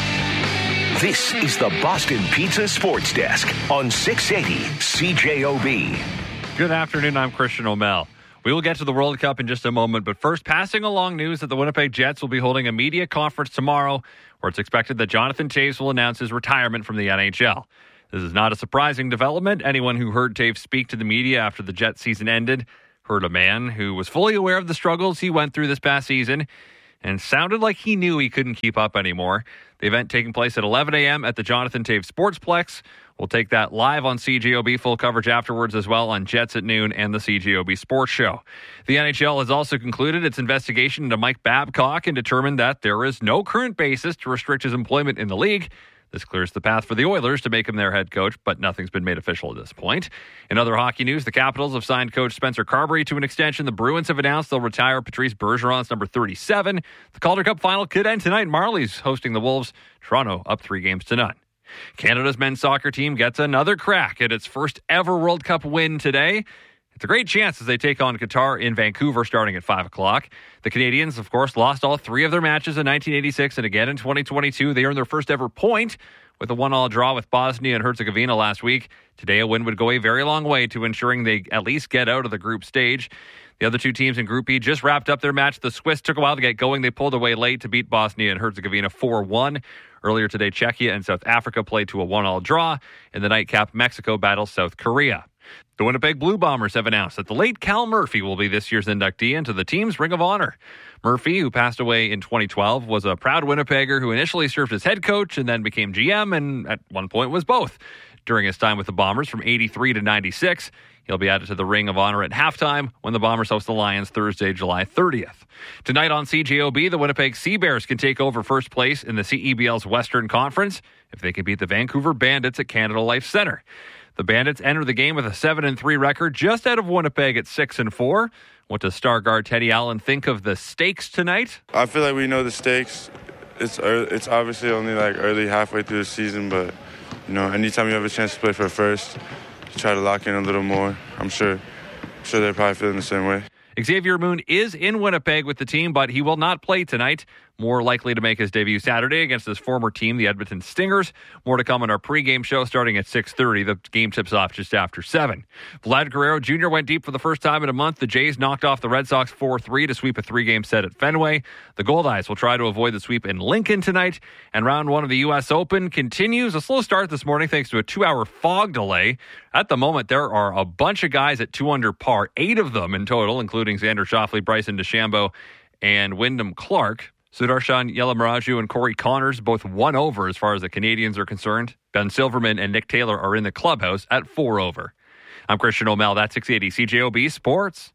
This is the Boston Pizza Sports Desk on six eighty C J O B. Good afternoon, I'm Christian O'Mell. We will get to the World Cup in just a moment, but first, passing along news that the Winnipeg Jets will be holding a media conference tomorrow where it's expected that Jonathan Toews will announce his retirement from the N H L. This is not a surprising development. Anyone who heard Toews speak to the media after the Jets season ended heard a man who was fully aware of the struggles he went through this past season and sounded like he knew he couldn't keep up anymore. The event taking place at eleven a.m. at the Jonathan Toews Sportsplex. We'll take that live on C J O B, full coverage afterwards as well on Jets at noon and the C J O B Sports Show. The N H L has also concluded its investigation into Mike Babcock and determined that there is no current basis to restrict his employment in the league. This clears the path for the Oilers to make him their head coach, but nothing's been made official at this point. In other hockey news, the Capitals have signed coach Spencer Carberry to an extension. The Bruins have announced they'll retire Patrice Bergeron's number thirty-seven. The Calder Cup final could end tonight. Marlies hosting the Wolves. Toronto up three games to none. Canada's men's soccer team gets another crack at its first ever World Cup win today. It's a great chance as they take on Qatar in Vancouver starting at five o'clock. The Canadians, of course, lost all three of their matches in nineteen eighty-six and again in twenty twenty-two. They earned their first ever point with a one-all draw with Bosnia and Herzegovina last week. Today, a win would go a very long way to ensuring they at least get out of the group stage. The other two teams in Group E just wrapped up their match. The Swiss took a while to get going. They pulled away late to beat Bosnia and Herzegovina four one. Earlier today, Czechia and South Africa played to a one-all draw. In the nightcap, Mexico battles South Korea. The Winnipeg Blue Bombers have announced that the late Cal Murphy will be this year's inductee into the team's Ring of Honor. Murphy, who passed away in twenty twelve, was a proud Winnipegger who initially served as head coach and then became G M and at one point was both. During his time with the Bombers from eighty-three to ninety-six, he'll be added to the Ring of Honor at halftime when the Bombers host the Lions Thursday, July thirtieth. Tonight on C J O B, the Winnipeg Sea Bears can take over first place in the C E B L's Western Conference if they can beat the Vancouver Bandits at Canada Life Centre. The Bandits enter the game with a seven and three record, just out of Winnipeg at six and four. What does star guard Teddy Allen think of the stakes tonight? I feel like we know the stakes. It's early, it's obviously only like early halfway through the season, but you know, anytime you have a chance to play for first, you try to lock in a little more. I'm sure, I'm sure they're probably feeling the same way. Xavier Moon is in Winnipeg with the team, but he will not play tonight. More likely to make his debut Saturday against his former team, the Edmonton Stingers. More to come on our pregame show starting at six thirty. The game tips off just after seven. Vlad Guerrero Junior went deep for the first time in a month. The Jays knocked off the Red Sox four three to sweep a three-game set at Fenway. The Goldeyes will try to avoid the sweep in Lincoln tonight. And round one of the U S Open continues. A slow start this morning thanks to a two-hour fog delay. At the moment, there are a bunch of guys at two under par, eight of them in total, including Xander Schauffele, Bryson DeChambeau, and Wyndham Clark. Sudarshan Yelamaraju and Corey Connors both one over as far as the Canadians are concerned. Ben Silverman and Nick Taylor are in the clubhouse at four over. I'm Christian O'Mell. That's six eighty C J O B Sports.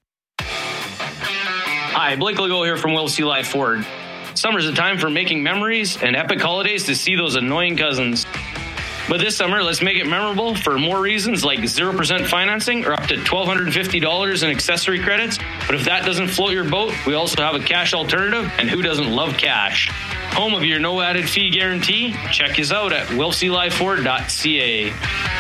Hi, Blake Legault here from Will C. Life Ford. Summer's a time for making memories and epic holidays to see those annoying cousins. But this summer, let's make it memorable for more reasons like zero percent financing or up to one thousand two hundred fifty dollars in accessory credits. But if that doesn't float your boat, we also have a cash alternative, and who doesn't love cash? Home of your no added fee guarantee? Check us out at will c life ford dot c a.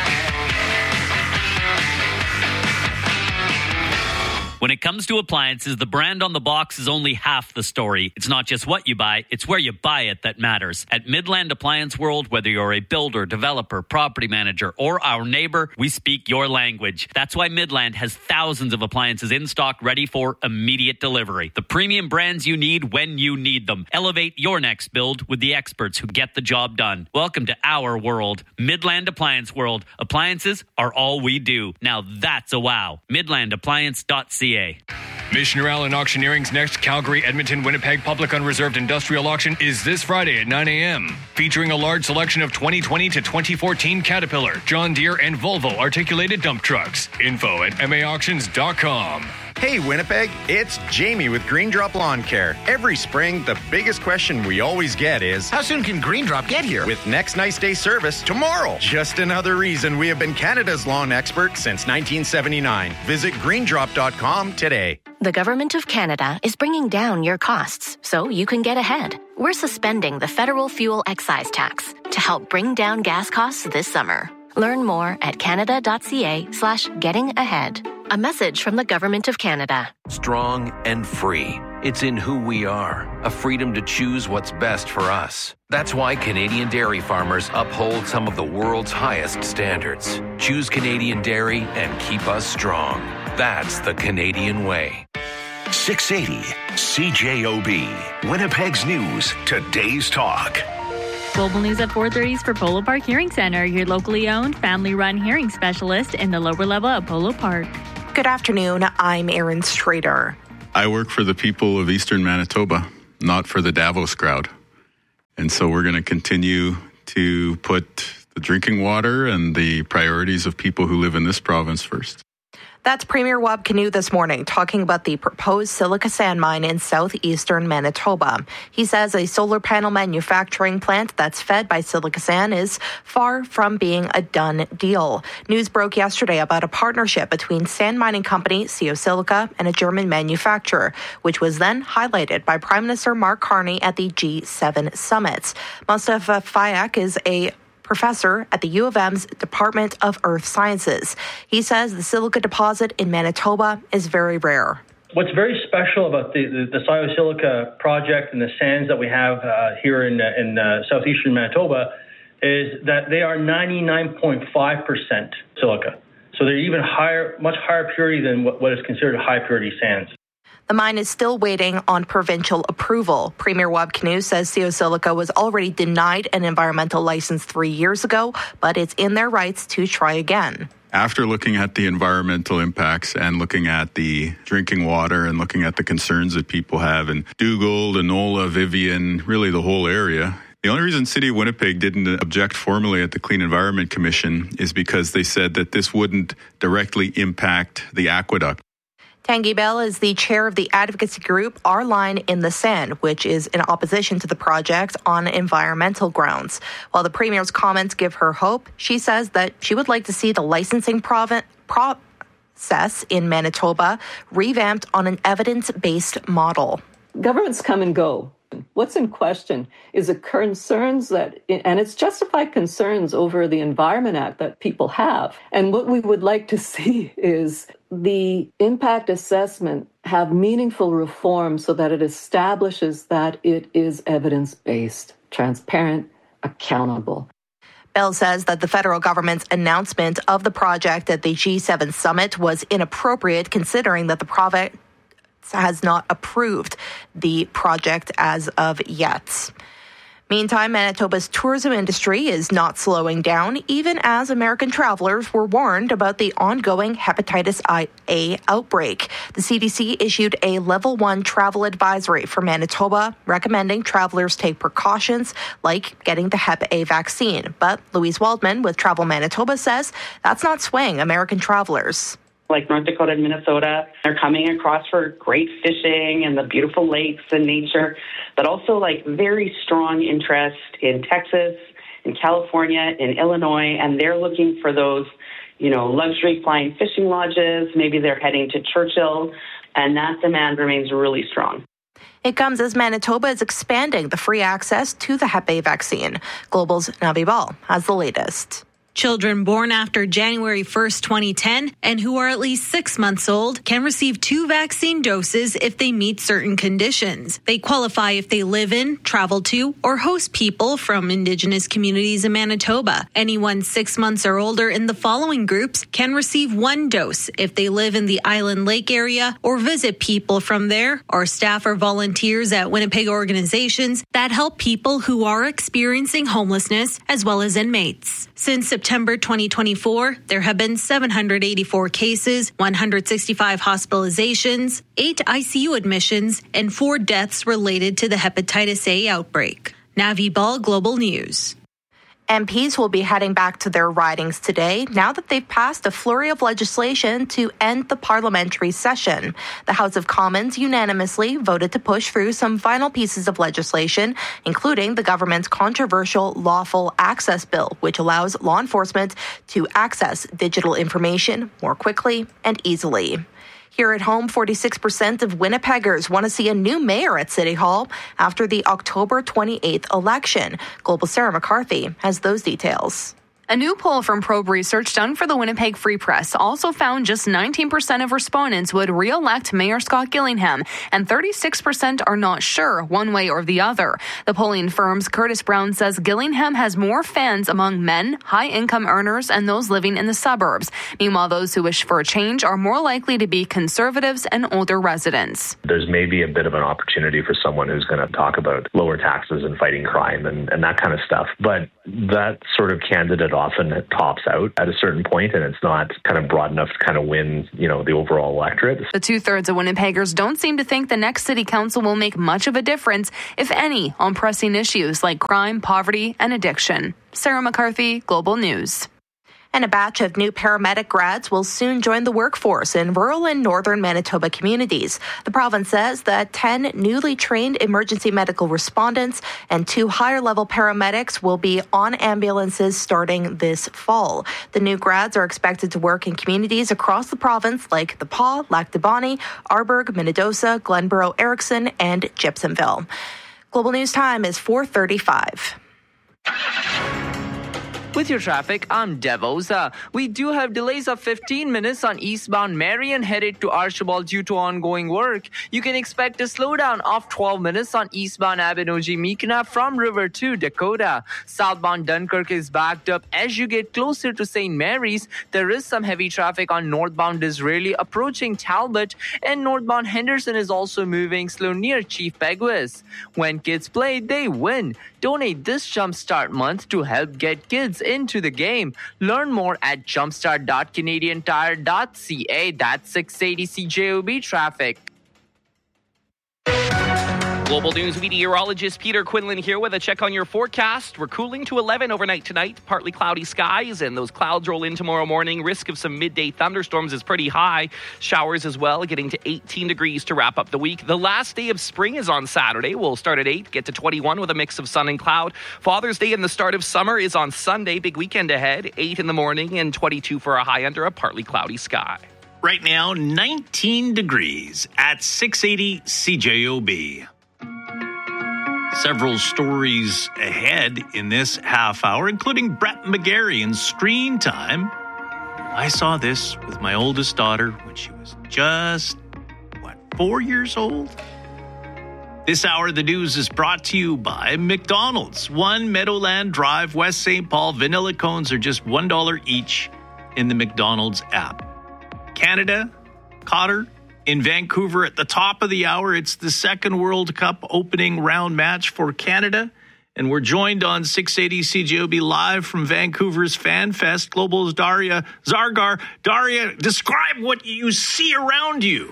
When it comes to appliances, the brand on the box is only half the story. It's not just what you buy, it's where you buy it that matters. At Midland Appliance World, whether you're a builder, developer, property manager, or our neighbor, we speak your language. That's why Midland has thousands of appliances in stock ready for immediate delivery. The premium brands you need when you need them. Elevate your next build with the experts who get the job done. Welcome to our world, Midland Appliance World. Appliances are all we do. Now that's a wow. midland appliance dot c a. Missioner Allen Auctioneering's next Calgary, Edmonton, Winnipeg Public Unreserved Industrial Auction is this Friday at nine a.m. Featuring a large selection of twenty twenty to twenty fourteen Caterpillar, John Deere, and Volvo articulated dump trucks. Info at m a auctions dot com. Hey Winnipeg, it's Jamie with Green Drop Lawn Care. Every spring, the biggest question we always get is, how soon can Green Drop get here? With next nice day service tomorrow. Just another reason we have been Canada's lawn expert since nineteen seventy-nine. Visit green drop dot com today. The Government of Canada is bringing down your costs so you can get ahead. We're suspending the federal fuel excise tax to help bring down gas costs this summer. Learn more at canada.ca slash getting ahead. A message from the Government of Canada. Strong and free. It's in who we are, a freedom to choose what's best for us. That's why Canadian dairy farmers uphold some of the world's highest standards. Choose Canadian dairy and keep us strong. That's the Canadian way. six eighty C J O B. Winnipeg's News. Today's Talk. Global News at four thirty is for Polo Park Hearing Center, your locally owned, family-run hearing specialist in the lower level of Polo Park. Good afternoon. I'm Erin Strader. I work for the people of Eastern Manitoba, not for the Davos crowd. And so we're going to continue to put the drinking water and the priorities of people who live in this province first. That's Premier Wab Kinew this morning, talking about the proposed silica sand mine in southeastern Manitoba. He says a solar panel manufacturing plant that's fed by silica sand is far from being a done deal. News broke yesterday about a partnership between sand mining company C O Silica and a German manufacturer, which was then highlighted by Prime Minister Mark Carney at the G seven summit. Mustafa Fayak is a professor at the U of M's Department of Earth Sciences. He says the silica deposit in Manitoba is very rare. What's very special about the, the, the Silica project and the sands that we have uh, here in, uh, in uh, southeastern Manitoba is that they are ninety-nine point five percent silica. So they're even higher, much higher purity than what, what is considered high purity sands. The mine is still waiting on provincial approval. Premier Wab Kinew says C O Silica was already denied an environmental license three years ago, but it's in their rights to try again. After looking at the environmental impacts and looking at the drinking water and looking at the concerns that people have in Dugald, Enola, Vivian, really the whole area, the only reason City of Winnipeg didn't object formally at the Clean Environment Commission is because they said that this wouldn't directly impact the aqueduct. Tanguy Bell is the chair of the advocacy group Our Line in the Sand, which is in opposition to the project on environmental grounds. While the Premier's comments give her hope, she says that she would like to see the licensing province, process in Manitoba revamped on an evidence-based model. Governments come and go. What's in question is the concerns that, and it's justified concerns over the Environment Act that people have. And what we would like to see is the impact assessment have meaningful reform so that it establishes that it is evidence-based, transparent, accountable. Bell says that the federal government's announcement of the project at the G seven summit was inappropriate, considering that the province has not approved the project as of yet. Meantime, Manitoba's tourism industry is not slowing down, even as American travelers were warned about the ongoing hepatitis A outbreak. The C D C issued a level one travel advisory for Manitoba, recommending travelers take precautions like getting the Hep A vaccine. But Louise Waldman with Travel Manitoba says that's not swaying American travelers. Like North Dakota and Minnesota, they're coming across for great fishing and the beautiful lakes and nature, but also like very strong interest in Texas, in California, in Illinois, and they're looking for those, you know, luxury flying fishing lodges. Maybe they're heading to Churchill, and that demand remains really strong. It comes as Manitoba is expanding the free access to the Hep A vaccine. Global's Navi Ball has the latest. Children born after January first, twenty ten, and who are at least six months old can receive two vaccine doses if they meet certain conditions. They qualify if they live in, travel to, or host people from Indigenous communities in Manitoba. Anyone six months or older in the following groups can receive one dose if they live in the Island Lake area or visit people from there, or staff or volunteers at Winnipeg organizations that help people who are experiencing homelessness as well as inmates. Since September twenty twenty-four, there have been seven hundred eighty-four cases, one hundred sixty-five hospitalizations, eight I C U admissions, and four deaths related to the hepatitis A outbreak. Navi Ball, Global News. M Ps will be heading back to their ridings today now that they've passed a flurry of legislation to end the parliamentary session. The House of Commons unanimously voted to push through some final pieces of legislation, including the government's controversial Lawful Access Bill, which allows law enforcement to access digital information more quickly and easily. Here at home, forty-six percent of Winnipeggers want to see a new mayor at City Hall after the October twenty-eighth election. Global Sarah McCarthy has those details. A new poll from Probe Research done for the Winnipeg Free Press also found just nineteen percent of respondents would re-elect Mayor Scott Gillingham, and thirty-six percent are not sure one way or the other. The polling firm's Curtis Brown says Gillingham has more fans among men, high-income earners, and those living in the suburbs. Meanwhile, those who wish for a change are more likely to be conservatives and older residents. There's maybe a bit of an opportunity for someone who's going to talk about lower taxes and fighting crime and, and that kind of stuff. But that sort of candidate often it tops out at a certain point, and it's not kind of broad enough to kind of win, you know, the overall electorate. The two-thirds of Winnipeggers don't seem to think the next city council will make much of a difference, if any, on pressing issues like crime, poverty, and addiction. Sarah McCarthy, Global News. And a batch of new paramedic grads will soon join the workforce in rural and northern Manitoba communities. The province says that ten newly trained emergency medical respondents and two higher-level paramedics will be on ambulances starting this fall. The new grads are expected to work in communities across the province like The Pas, Lac du Bonnet, Arbourg, Minnedosa, Glenborough, Erickson, and Gibsonville. Global News Time is four thirty-five. With your traffic, I'm Devosa. We do have delays of fifteen minutes on eastbound Marion headed to Archibald due to ongoing work. You can expect a slowdown of twelve minutes on eastbound Abinogi-Meekina from River to Dakota. Southbound Dunkirk is backed up as you get closer to Saint Mary's. There is some heavy traffic on northbound Disraeli approaching Talbot, and northbound Henderson is also moving slow near Chief Peguis. When kids play, they win. Donate this Jumpstart month to help get kids into the game. Learn more at jumpstart dot canadian tire dot c a. That's six eighty C J O B traffic. Global News meteorologist Peter Quinlan here with a check on your forecast. We're cooling to eleven overnight tonight, partly cloudy skies, and those clouds roll in tomorrow morning. Risk of some midday thunderstorms is pretty high. Showers as well, getting to eighteen degrees to wrap up the week. The last day of spring is on Saturday. We'll start at eight, get to twenty-one with a mix of sun and cloud. Father's Day and the start of summer is on Sunday. Big weekend ahead, eight in the morning and twenty-two for a high under a partly cloudy sky. Right now, nineteen degrees at six eighty C J O B. Several stories ahead in this half hour, including Brett McGarry in Screen Time. I saw this with my oldest daughter when she was just, what, four years old? This hour, the news is brought to you by McDonald's. One Meadowland Drive, West Saint Paul. Vanilla cones are just one dollar each in the McDonald's app. Canada, Cotter, in Vancouver at the top of the hour. It's the second World Cup opening round match for Canada. And we're joined on six eighty C J O B live from Vancouver's Fan Fest. Global's Daria Zargar. Daria, describe what you see around you.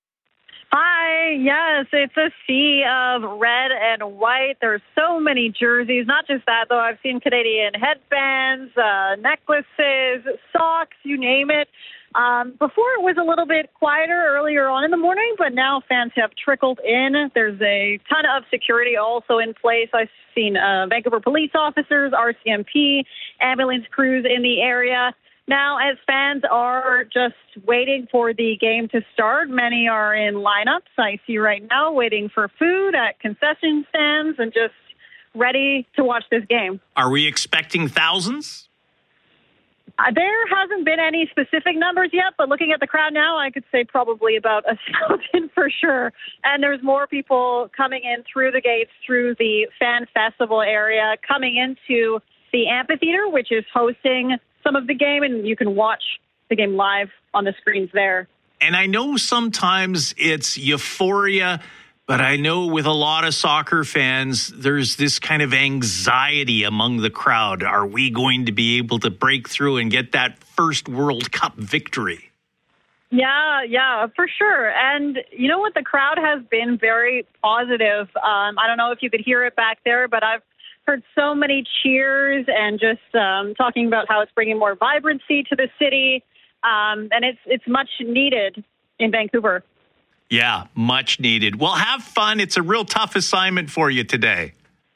Hi, yes, it's a sea of red and white. There's so many jerseys. Not just that, though. I've seen Canadian headbands, uh, necklaces, socks, you name it. Um, before it was a little bit quieter earlier on in the morning, but now fans have trickled in. There's a ton of security also in place. I've seen uh, Vancouver police officers, R C M P, ambulance crews in the area. Now, as fans are just waiting for the game to start, many are in lineups. I see right now waiting for food at concession stands and just ready to watch this game. Are we expecting thousands? Uh, there hasn't been any specific numbers yet, but looking at the crowd now, I could say probably about a thousand for sure. And there's more people coming in through the gates, through the fan festival area, coming into the amphitheater, which is hosting some of the game, and you can watch the game live on the screens there. And I know sometimes it's euphoria, but I know with a lot of soccer fans, there's this kind of anxiety among the crowd. Are we going to be able to break through and get that first World Cup victory? Yeah, yeah, for sure. And you know what? The crowd has been very positive. Um, I don't know if you could hear it back there, but I've heard so many cheers and just um, talking about how it's bringing more vibrancy to the city, um, and it's it's much needed in Vancouver. Yeah, much needed. Well, have fun. It's a real tough assignment for you today.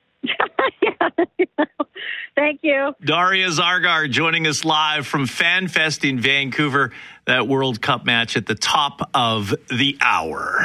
Thank you. Daria Zargar joining us live from FanFest in Vancouver, that World Cup match at the top of the hour.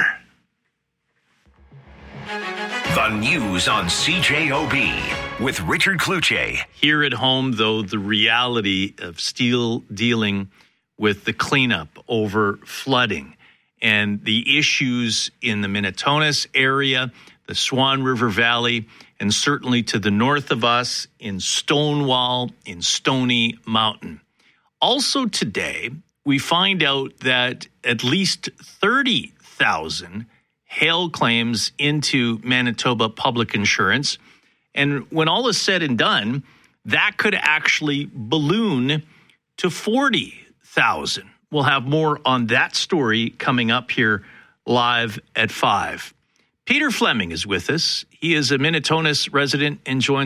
The news on C J O B with Richard Cloutier. Here at home, though, the reality of still dealing with the cleanup over flooding and the issues in the Minitonas area, the Swan River Valley, and certainly to the north of us in Stonewall, in Stony Mountain. Also today, we find out that at least thirty thousand hail claims into Manitoba Public Insurance. And when all is said and done, that could actually balloon to forty thousand. We'll have more on that story coming up here live at five. Peter Fleming is with us. He is a Minitonas resident and joins